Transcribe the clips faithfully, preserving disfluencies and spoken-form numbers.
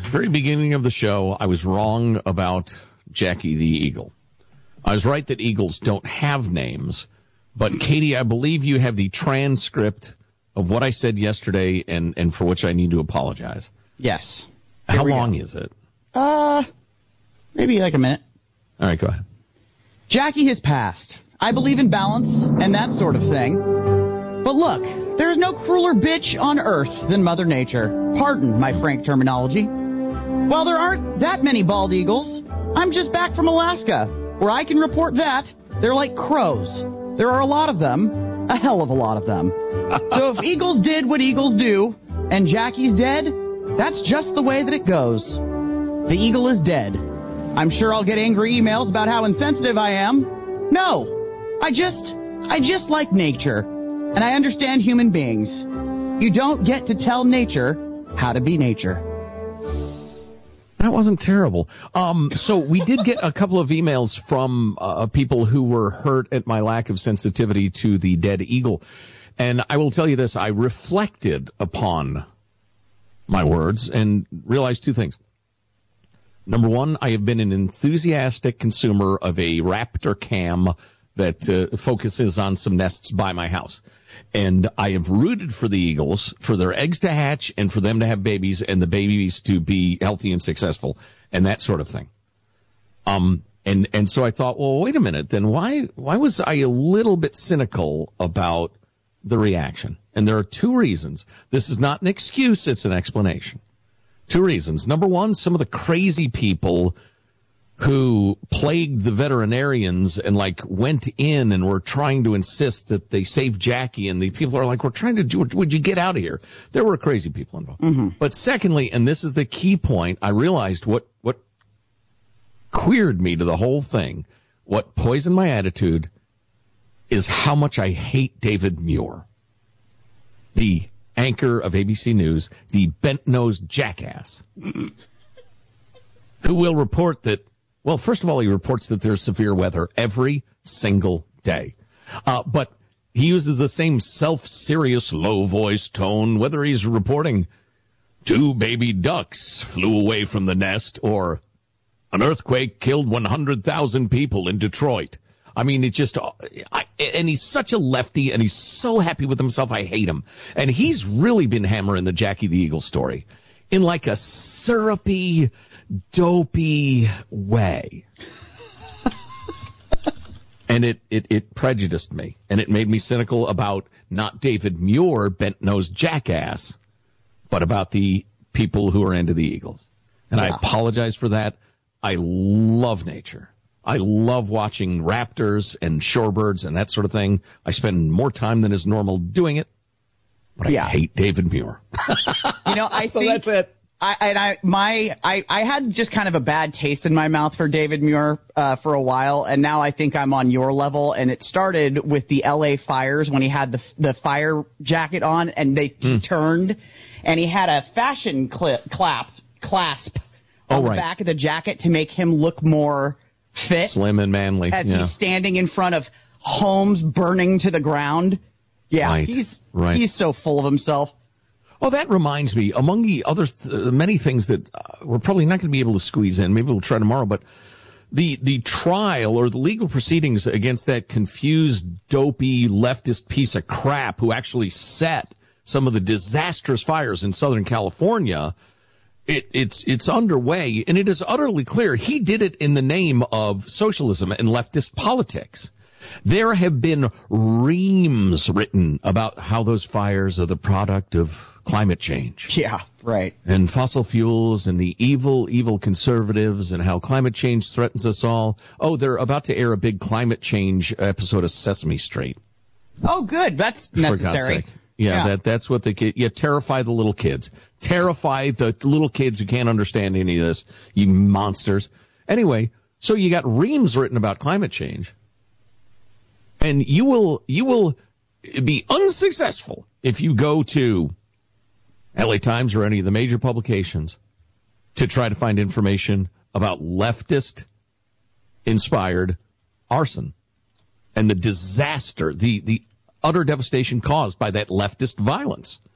very beginning of the show, I was wrong about Jackie the Eagle. I was right that eagles don't have names. But, Katie, I believe you have the transcript of what I said yesterday and, and for which I need to apologize. Yes. How long go. is it? Uh, maybe like a minute. All right, go ahead. Jackie has passed. I believe in balance and that sort of thing. But look, there is no crueler bitch on earth than Mother Nature. Pardon my frank terminology. While there aren't that many bald eagles, I'm just back from Alaska, where I can report that they're like crows. There are a lot of them, a hell of a lot of them. So if eagles did what eagles do, and Jackie's dead, that's just the way that it goes. The eagle is dead. I'm sure I'll get angry emails about how insensitive I am. No, I just, I just like nature, and I understand human beings. You don't get to tell nature how to be nature. That wasn't terrible. Um, so we did get a couple of emails from uh, people who were hurt at my lack of sensitivity to the dead eagle. And I will tell you this, I reflected upon my words and realized two things. Number one, I have been an enthusiastic consumer of a Raptor cam that uh, focuses on some nests by my house. And I have rooted for the eagles, for their eggs to hatch and for them to have babies and the babies to be healthy and successful and that sort of thing. Um, and, and so I thought, well, wait a minute, then why, why was I a little bit cynical about the reaction? And there are two reasons. This is not an excuse, it's an explanation. Two reasons. Number one, some of the crazy people who plagued the veterinarians and, like, went in and were trying to insist that they save Jackie, and the people are like, we're trying to do, would you get out of here? There were crazy people involved. Mm-hmm. But secondly, and this is the key point, I realized what, what queered me to the whole thing, what poisoned my attitude, is how much I hate David Muir, the anchor of A B C News, the bent-nosed jackass, who will report that, well, first of all, he reports that there's severe weather every single day. Uh, but he uses the same self-serious, low-voiced tone, whether he's reporting two baby ducks flew away from the nest or an earthquake killed one hundred thousand people in Detroit. I mean, it just, I, and he's such a lefty, and he's so happy with himself, I hate him. And he's really been hammering the Jackie the Eagle story in like a syrupy, dopey way. And it, it, it prejudiced me, and it made me cynical about not David Muir, bent-nosed jackass, but about the people who are into the Eagles. And yeah. I apologize for that. I love nature. I love watching raptors and shorebirds and that sort of thing. I spend more time than is normal doing it, but I yeah. hate David Muir. You know, I so think that's it. I, and I, my, I, I had just kind of a bad taste in my mouth for David Muir uh, for a while, and now I think I'm on your level. And it started with the L A fires when he had the the fire jacket on, and they mm. turned, and he had a fashion cli- clap clasp on oh, the right. back of the jacket to make him look more fit, slim and manly, as yeah. he's standing in front of homes burning to the ground. Yeah, right. he's right. he's so full of himself. Oh, that reminds me, among the other th- many things that uh, we're probably not going to be able to squeeze in, maybe we'll try tomorrow, but the the trial or the legal proceedings against that confused, dopey, leftist piece of crap who actually set some of the disastrous fires in Southern California, It, it's it's underway, and it is utterly clear he did it in the name of socialism and leftist politics. There have been reams written about how those fires are the product of climate change. Yeah, right. And fossil fuels and the evil, evil conservatives and how climate change threatens us all. Oh, they're about to air a big climate change episode of Sesame Street. Oh, good. That's necessary. For God's sake. Yeah, yeah, that that's what the kid. Yeah, terrify the little kids. Terrify the little kids who can't understand any of this. You monsters. Anyway, so you got reams written about climate change, and you will you will be unsuccessful if you go to L A Times or any of the major publications to try to find information about leftist inspired arson and the disaster, the the utter devastation caused by that leftist violence.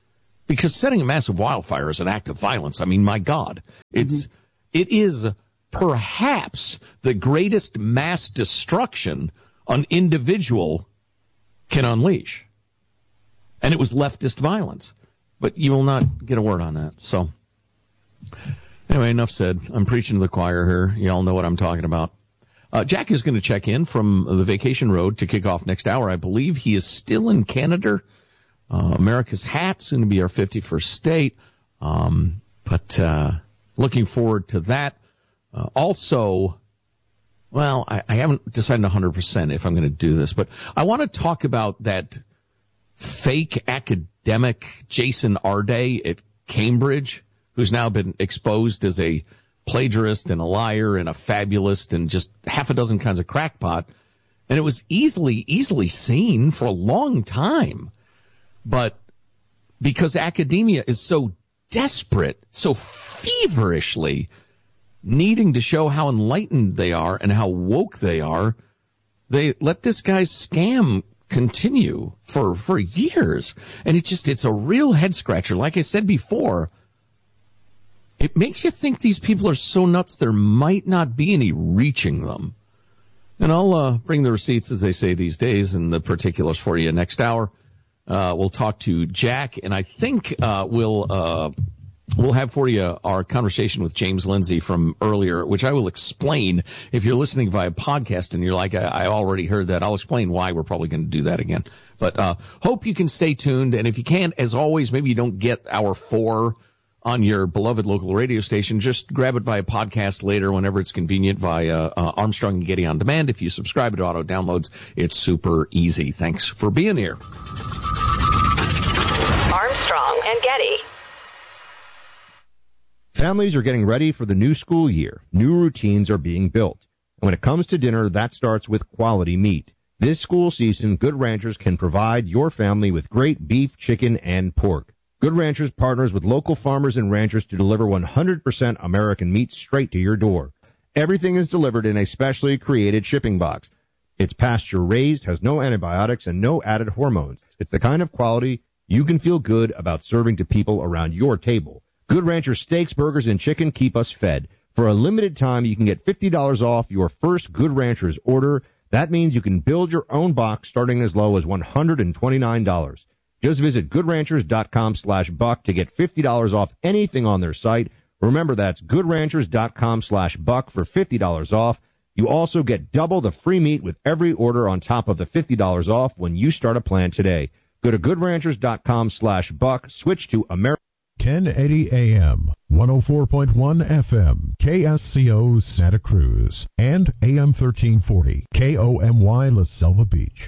Because setting a massive wildfire is an act of violence. I mean, my God, it's mm-hmm. it is perhaps the greatest mass destruction an individual can unleash. And it was leftist violence. But you will not get a word on that. So, anyway, enough said. I'm preaching to the choir here. You all know what I'm talking about. Uh, Jack is going to check in from the Vacation Road to kick off next hour. I believe he is still in Canada. Uh, America's Hat, soon to be our fifty-first state. Um, but uh, looking forward to that. Uh, also, well, I, I haven't decided one hundred percent if I'm going to do this, but I want to talk about that fake academic Jason Arday at Cambridge, who's now been exposed as a plagiarist and a liar and a fabulist and just half a dozen kinds of crackpot. And it was easily, easily seen for a long time. But because academia is so desperate, so feverishly needing to show how enlightened they are and how woke they are, they let this guy's scam continue for, for years. And it just, it's a real head scratcher. Like I said before, it makes you think these people are so nuts there might not be any reaching them. And I'll uh, bring the receipts, as they say these days, and the particulars for you next hour. Uh, we'll talk to Jack, and I think uh, we'll uh, we'll have for you our conversation with James Lindsay from earlier, which I will explain. If you're listening via podcast and you're like, I, I already heard that, I'll explain why we're probably going to do that again. But uh, hope you can stay tuned, and if you can, as always, maybe you don't get hour four on your beloved local radio station, just grab it via podcast later whenever it's convenient via uh, Armstrong and Getty On Demand. If you subscribe to auto downloads, it's super easy. Thanks for being here. Armstrong and Getty. Families are getting ready for the new school year. New routines are being built. And when it comes to dinner, that starts with quality meat. This school season, Good Ranchers can provide your family with great beef, chicken, and pork. Good Ranchers partners with local farmers and ranchers to deliver one hundred percent American meat straight to your door. Everything is delivered in a specially created shipping box. It's pasture-raised, has no antibiotics, and no added hormones. It's the kind of quality you can feel good about serving to people around your table. Good Rancher steaks, burgers, and chicken keep us fed. For a limited time, you can get fifty dollars off your first Good Ranchers order. That means you can build your own box starting as low as one hundred twenty-nine dollars. Just visit goodranchers.com slash buck to get fifty dollars off anything on their site. Remember, that's goodranchers.com slash buck for fifty dollars off. You also get double the free meat with every order on top of the fifty dollars off when you start a plan today. Go to goodranchers.com slash buck. Switch to America. ten eighty A M, one oh four point one F M, K S C O Santa Cruz, and A M thirteen forty, K O M Y La Selva Beach.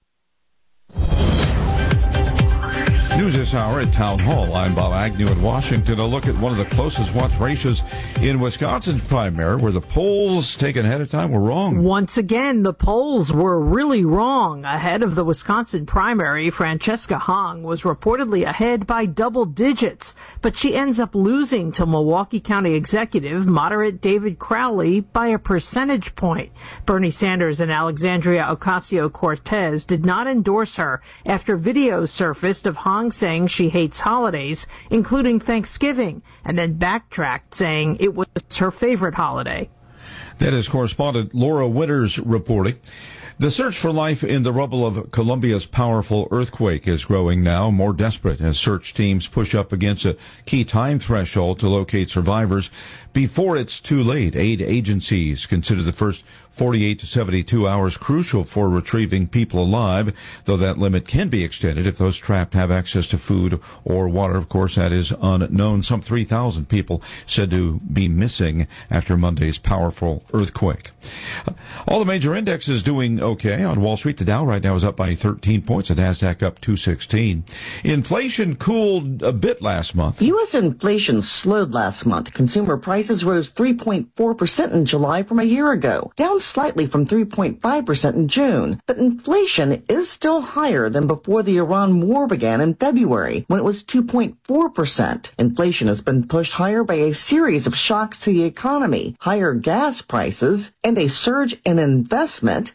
News this hour at Town Hall. I'm Bob Agnew in Washington. A look at one of the closest watched races in Wisconsin's primary, where the polls taken ahead of time were wrong. Once again, the polls were really wrong. Ahead of the Wisconsin primary, Francesca Hong was reportedly ahead by double digits, but she ends up losing to Milwaukee County Executive moderate David Crowley by a percentage point. Bernie Sanders and Alexandria Ocasio-Cortez did not endorse her after videos surfaced of Hong saying she hates holidays, including Thanksgiving, and then backtracked saying it was her favorite holiday. That is correspondent Laura Winters reporting. The search for life in the rubble of Colombia's powerful earthquake is growing now more desperate as search teams push up against a key time threshold to locate survivors before it's too late. Aid agencies consider the first forty-eight to seventy-two hours crucial for retrieving people alive, though that limit can be extended if those trapped have access to food or water. Of course, that is unknown. Some three thousand people said to be missing after Monday's powerful earthquake. All the major indexes doing okay. On Wall Street, the Dow right now is up by thirteen points. The Nasdaq up two sixteen. Inflation cooled a bit last month. U S inflation slowed last month. Consumer prices rose three point four percent in July from a year ago, down slightly from three point five percent in June. But inflation is still higher than before the Iran war began in February, when it was two point four percent. Inflation has been pushed higher by a series of shocks to the economy, higher gas prices, and a surge in investment of artificial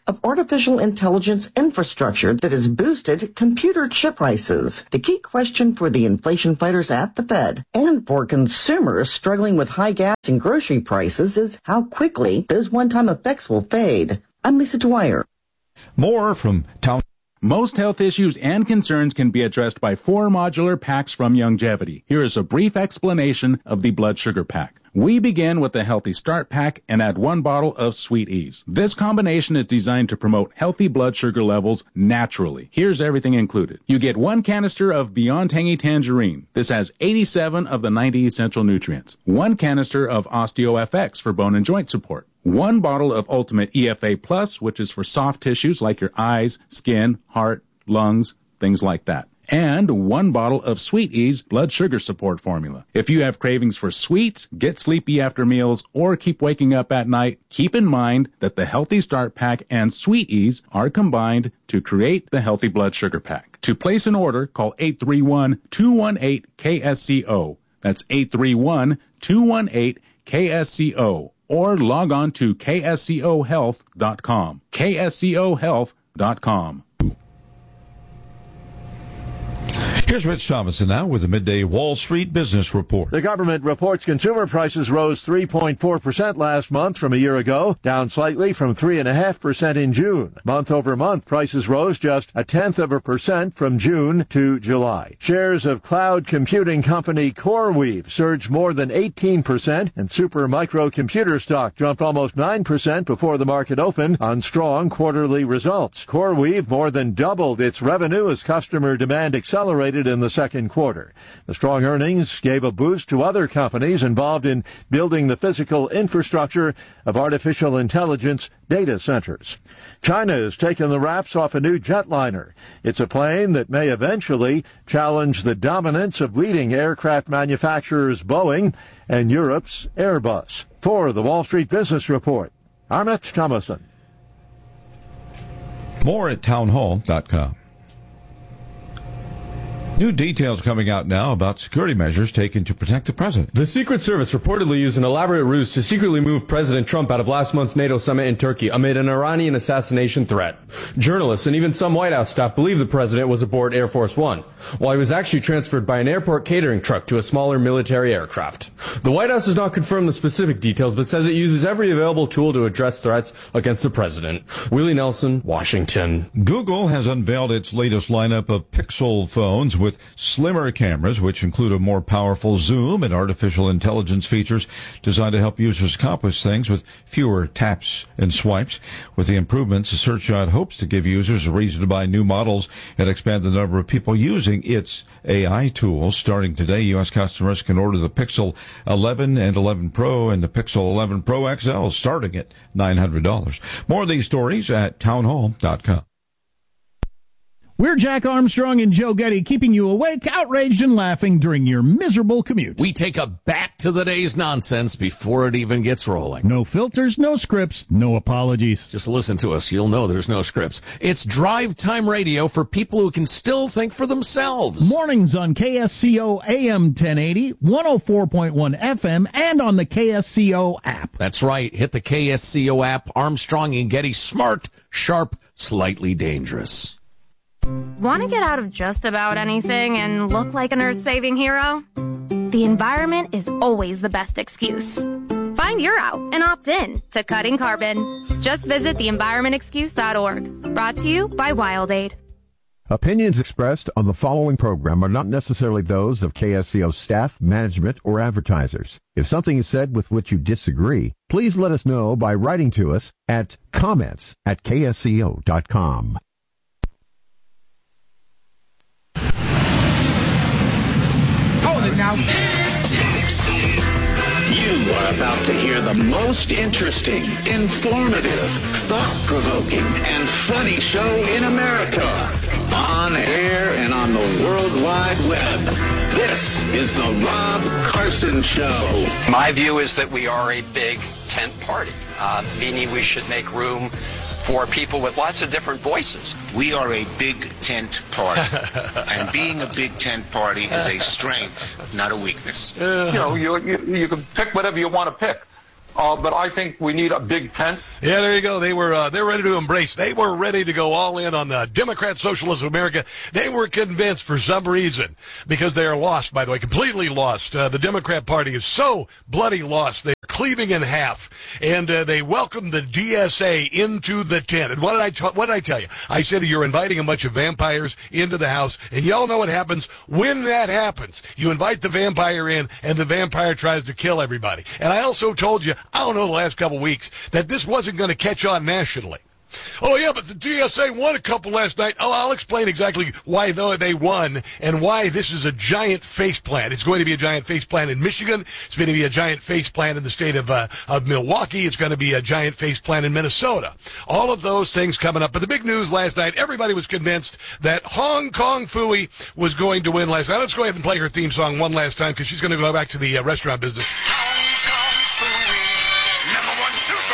artificial intelligence infrastructure that has boosted computer chip prices. The key question for the inflation fighters at the Fed and for consumers struggling with high gas and grocery prices is how quickly those one-time effects will fade. I'm Lisa Dwyer. More from Town. Most health issues and concerns can be addressed by four modular packs from Youngevity. Here is a brief explanation of the blood sugar pack. We begin with the Healthy Start Pack and add one bottle of Sweet Ease. This combination is designed to promote healthy blood sugar levels naturally. Here's everything included. You get one canister of Beyond Tangy Tangerine. This has eighty-seven of the ninety essential nutrients. One canister of OsteoFX for bone and joint support. One bottle of Ultimate E F A Plus, which is for soft tissues like your eyes, skin, heart, lungs, things like that. And one bottle of Sweet Ease blood sugar support formula. If you have cravings for sweets, get sleepy after meals, or keep waking up at night, keep in mind that the Healthy Start Pack and Sweet Ease are combined to create the Healthy Blood Sugar Pack. To place an order, call eight three one, two one eight, K S C O. That's eight three one, two one eight, K S C O. Or log on to K S C O health dot com. K S C O health dot com. Here's Rich Thomason now with the Midday Wall Street Business Report. The government reports consumer prices rose three point four percent last month from a year ago, down slightly from three point five percent in June. Month over month, prices rose just a tenth of a percent from June to July. Shares of cloud computing company CoreWeave surged more than eighteen percent, and super microcomputer stock jumped almost nine percent before the market opened on strong quarterly results. CoreWeave more than doubled its revenue as customer demand accelerated in the second quarter. The strong earnings gave a boost to other companies involved in building the physical infrastructure of artificial intelligence data centers. China has taken the wraps off a new jetliner. It's a plane that may eventually challenge the dominance of leading aircraft manufacturers Boeing and Europe's Airbus. For the Wall Street Business Report, I'm Rich Thomason. More at townhall dot com. New details coming out now about security measures taken to protect the president. The Secret Service reportedly used an elaborate ruse to secretly move President Trump out of last month's NATO summit in Turkey amid an Iranian assassination threat. Journalists and even some White House staff believe the president was aboard Air Force One, while he was actually transferred by an airport catering truck to a smaller military aircraft. The White House has not confirmed the specific details, but says it uses every available tool to address threats against the president. Willie Nelson, Washington. Google has unveiled its latest lineup of Pixel phones with slimmer cameras, which include a more powerful zoom and artificial intelligence features designed to help users accomplish things with fewer taps and swipes. With the improvements, the Searchlight hopes to give users a reason to buy new models and expand the number of people using its A I tools. Starting today, U S customers can order the Pixel eleven and eleven Pro and the Pixel eleven Pro X L starting at nine hundred dollars. More of these stories at townhall dot com. We're Jack Armstrong and Joe Getty, keeping you awake, outraged, and laughing during your miserable commute. We take a back to the day's nonsense before it even gets rolling. No filters, no scripts, no apologies. Just listen to us. You'll know there's no scripts. It's drive time radio for people who can still think for themselves. Mornings on K S C O A M ten eighty, one oh four point one F M, and on the K S C O app. That's right. Hit the K S C O app. Armstrong and Getty, smart, sharp, slightly dangerous. Want to get out of just about anything and look like an earth-saving hero? The environment is always the best excuse. Find your out and opt in to Cutting Carbon. Just visit the environment excuse dot org. Brought to you by WildAid. Opinions expressed on the following program are not necessarily those of K S C O staff, management, or advertisers. If something is said with which you disagree, please let us know by writing to us at comments at K S C O dot com. Now. You are about to hear the most interesting, informative, thought-provoking, and funny show in America. On air and on the World Wide Web. This is the Rob Carson Show. My view is that we are a big tent party, uh, meaning we should make room for people with lots of different voices. We are a big tent party. And being a big tent party is a strength, not a weakness. Uh, you know, you, you, you can pick whatever you want to pick. Uh, but I think we need a big tent. Yeah, there you go. They were uh, they were ready to embrace. They were ready to go all in on the Democrat Socialists of America. They were convinced for some reason, because they are lost, by the way, completely lost. Uh, the Democrat Party is so bloody lost. They're cleaving in half, and uh, they welcomed the D S A into the tent. And what did I t- what did I tell you? I said you're inviting a bunch of vampires into the house, and y'all know what happens when that happens. You invite the vampire in, and the vampire tries to kill everybody. And I also told you, I don't know, the last couple of weeks, that this wasn't going to catch on nationally. Oh, yeah, but the D S A won a couple last night. Oh, I'll explain exactly why though they won and why this is a giant face plant. It's going to be a giant face plant in Michigan. It's going to be a giant face plant in the state of, uh, of Milwaukee. It's going to be a giant face plant in Minnesota. All of those things coming up. But the big news last night, everybody was convinced that Hong Kong Phooey was going to win last night. Let's go ahead and play her theme song one last time, because she's going to go back to the uh, restaurant business.